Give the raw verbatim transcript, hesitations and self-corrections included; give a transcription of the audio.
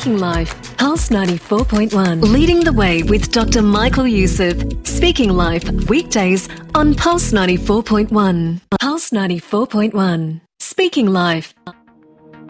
Speaking Life, Pulse ninety-four point one. Leading the way with Doctor Michael Youssef. Speaking Life, weekdays on Pulse ninety-four point one. Pulse ninety-four point one. Speaking Life.